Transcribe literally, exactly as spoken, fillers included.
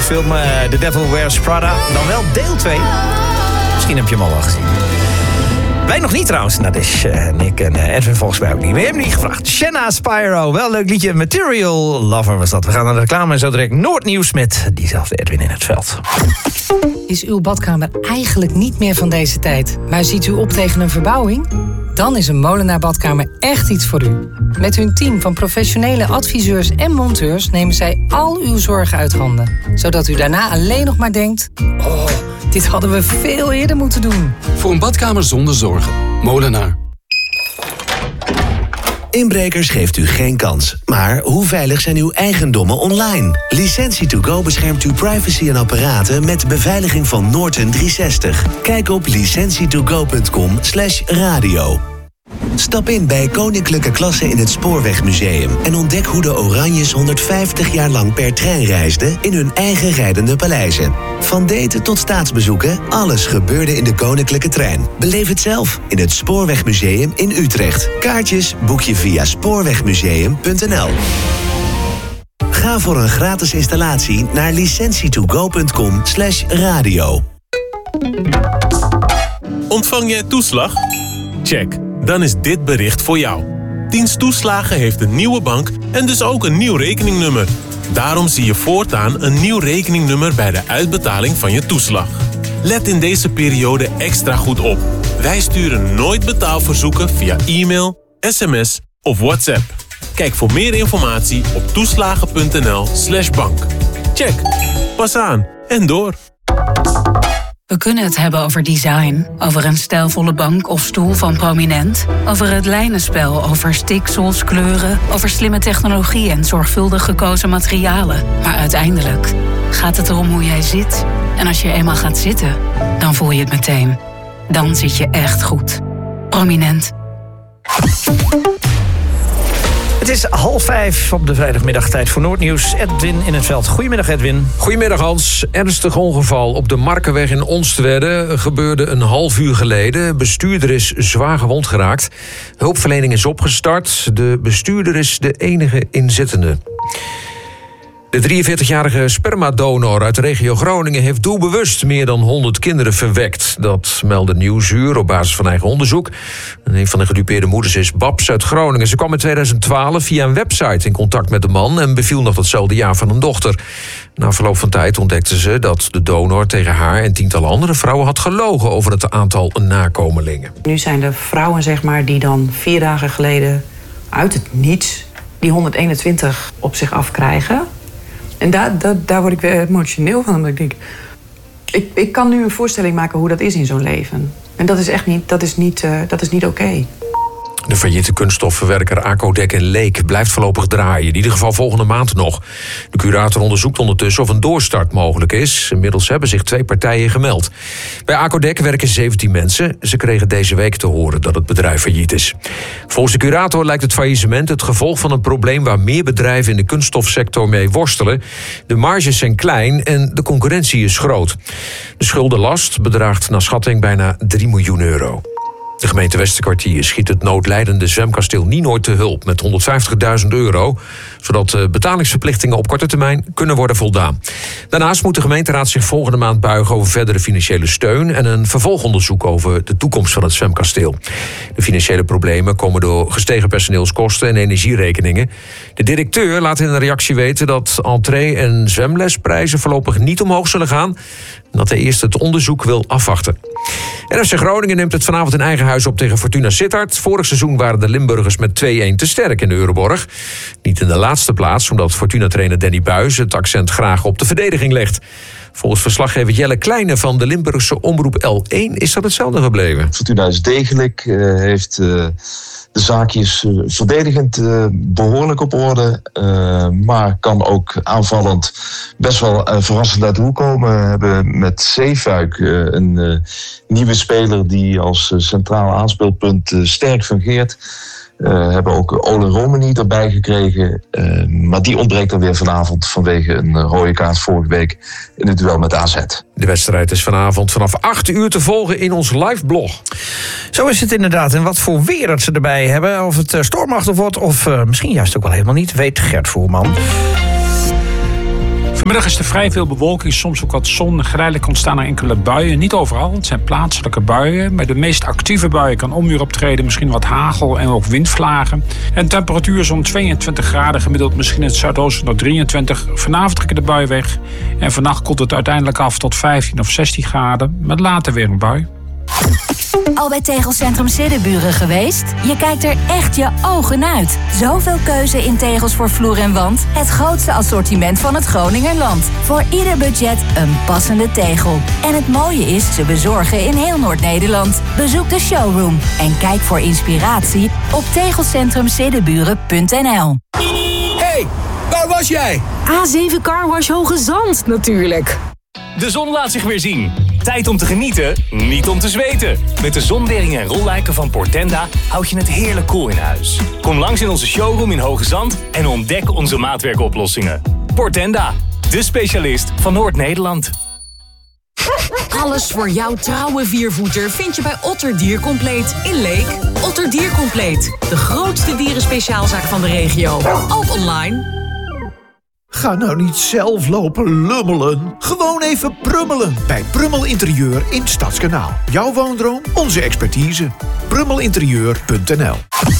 film uh, The Devil Wears Prada. Dan wel deel twee. Misschien heb je hem al wel gezien. Wij nog niet trouwens. Nou, dus uh, Nick en uh, Edwin volgens mij ook niet. We hebben niet gevraagd. Shanna Spyro. Wel leuk liedje. Material Lover was dat. We gaan naar de reclame en zo direct Noordnieuws met diezelfde Edwin in het veld. Is uw badkamer eigenlijk niet meer van deze tijd, maar ziet u op tegen een verbouwing? Dan is een Molenaar Badkamer echt iets voor u. Met hun team van professionele adviseurs en monteurs nemen zij al uw zorgen uit handen. Zodat u daarna alleen nog maar denkt: oh, dit hadden we veel eerder moeten doen. Voor een badkamer zonder zorgen. Molenaar. Inbrekers geeft u geen kans. Maar hoe veilig zijn uw eigendommen online? Licentie to go beschermt uw privacy en apparaten met beveiliging van Norton driehonderdzestig. Kijk op licentietogo punt com slash radio. Stap in bij Koninklijke Klasse in het Spoorwegmuseum en ontdek hoe de Oranjes honderdvijftig jaar lang per trein reisden in hun eigen rijdende paleizen. Van daten tot staatsbezoeken, alles gebeurde in de Koninklijke Trein. Beleef het zelf in het Spoorwegmuseum in Utrecht. Kaartjes boek je via spoorwegmuseum punt n l. Ga voor een gratis installatie naar licentietogo punt com slash radio. Ontvang jij toeslag? Check. Dan is dit bericht voor jou. Dienst Toeslagen heeft een nieuwe bank en dus ook een nieuw rekeningnummer. Daarom zie je voortaan een nieuw rekeningnummer bij de uitbetaling van je toeslag. Let in deze periode extra goed op. Wij sturen nooit betaalverzoeken via e-mail, sms of WhatsApp. Kijk voor meer informatie op toeslagen punt n l slash bank. Check. Pas aan en door. We kunnen het hebben over design, over een stijlvolle bank of stoel van Prominent, over het lijnenspel, over stiksels, kleuren, over slimme technologie en zorgvuldig gekozen materialen. Maar uiteindelijk gaat het erom hoe jij zit. En als je eenmaal gaat zitten, dan voel je het meteen. Dan zit je echt goed. Prominent. Het is half vijf op de vrijdagmiddag, tijd voor Noordnieuws. Edwin in het veld. Goedemiddag, Edwin. Goedemiddag, Hans. Ernstig ongeval op de Markenweg in Onstwedde gebeurde een half uur geleden. Bestuurder is zwaar gewond geraakt. Hulpverlening is opgestart. De bestuurder is de enige inzittende. De drieënveertigjarige spermadonor uit de regio Groningen heeft doelbewust meer dan honderd kinderen verwekt. Dat meldde Nieuwsuur op basis van eigen onderzoek. En een van de gedupeerde moeders is Babs uit Groningen. Ze kwam in tweeduizend twaalf via een website in contact met de man en beviel nog datzelfde jaar van een dochter. Na verloop van tijd ontdekte ze dat de donor tegen haar en tientallen andere vrouwen had gelogen over het aantal nakomelingen. Nu zijn er vrouwen, zeg maar, die dan vier dagen geleden uit het niets die honderdeenentwintig op zich afkrijgen. En daar, daar, daar word ik weer emotioneel van. Omdat ik denk, ik, ik kan nu een voorstelling maken hoe dat is in zo'n leven. En dat is echt niet, dat is niet, uh, dat is niet oké. Okay. De failliete kunststofverwerker Acodec in Leek blijft voorlopig draaien. In ieder geval volgende maand nog. De curator onderzoekt ondertussen of een doorstart mogelijk is. Inmiddels hebben zich twee partijen gemeld. Bij Acodec werken zeventien mensen. Ze kregen deze week te horen dat het bedrijf failliet is. Volgens de curator lijkt het faillissement het gevolg van een probleem waar meer bedrijven in de kunststofsector mee worstelen. De marges zijn klein en de concurrentie is groot. De schuldenlast bedraagt naar schatting bijna drie miljoen euro. De gemeente Westerkwartier schiet het noodlijdende zwemkasteel Nienoord te hulp met honderdvijftigduizend euro, zodat de betalingsverplichtingen op korte termijn kunnen worden voldaan. Daarnaast moet de gemeenteraad zich volgende maand buigen over verdere financiële steun en een vervolgonderzoek over de toekomst van het zwemkasteel. De financiële problemen komen door gestegen personeelskosten en energierekeningen. De directeur laat in een reactie weten dat entree- en zwemlesprijzen voorlopig niet omhoog zullen gaan en dat hij eerst het onderzoek wil afwachten. N F C Groningen neemt het vanavond in eigen huis op tegen Fortuna Sittard. Vorig seizoen waren de Limburgers met twee-een te sterk in de Euroborg. Niet in de laatste plaats, omdat Fortuna-trainer Danny Buijs het accent graag op de verdediging legt. Volgens verslaggever Jelle Kleine van de Limburgse omroep L één is dat hetzelfde gebleven. Fortuna is degelijk, uh, heeft uh, de zaakjes uh, verdedigend uh, behoorlijk op orde. Uh, maar kan ook aanvallend best wel uh, verrassend uit de hoek komen. We hebben met Zeefuik uh, een uh, nieuwe speler die als uh, centraal aanspeelpunt uh, sterk fungeert. We uh, hebben ook Ole Romani erbij gekregen. Uh, maar die ontbreekt dan weer vanavond vanwege een uh, rode kaart vorige week in het duel met A Z. De wedstrijd is vanavond vanaf acht uur te volgen in ons live blog. Zo is het inderdaad. En wat voor weer dat ze erbij hebben. Of het stormachtig wordt of uh, misschien juist ook wel helemaal niet. Weet Gert Voerman. Vanmiddag is er vrij veel bewolking, soms ook wat zon. Geleidelijk ontstaan er enkele buien. Niet overal, het zijn plaatselijke buien. Bij de meest actieve buien kan onweer optreden, misschien wat hagel en ook windvlagen. En temperatuur zo'n tweeëntwintig graden, gemiddeld misschien in het zuidoosten nog drieëntwintig. Vanavond trekken de bui weg. En vannacht koelt het uiteindelijk af tot vijftien of zestien graden. Met later weer een bui. Al bij Tegelcentrum Siddeburen geweest? Je kijkt er echt je ogen uit. Zoveel keuze in tegels voor vloer en wand. Het grootste assortiment van het Groningerland. Voor ieder budget een passende tegel. En het mooie is, ze bezorgen in heel Noord-Nederland. Bezoek de showroom en kijk voor inspiratie op tegelcentrum siddeburen punt n l. Hey, waar was jij? A zeven Carwash Hoge Zand natuurlijk. De zon laat zich weer zien. Tijd om te genieten, niet om te zweten. Met de zonweringen en rolluiken van Portenda houd je het heerlijk koel in huis. Kom langs in onze showroom in Hoge Zand en ontdek onze maatwerkoplossingen. Portenda, de specialist van Noord-Nederland. Alles voor jouw trouwe viervoeter vind je bij Otter Diercompleet in Leek. Otter Diercompleet, de grootste dierenspeciaalzaak van de regio. Ook online. Ga nou niet zelf lopen lummelen. Gewoon even prummelen bij Prummel Interieur in Stadskanaal. Jouw woondroom, onze expertise. prummelinterieur punt n l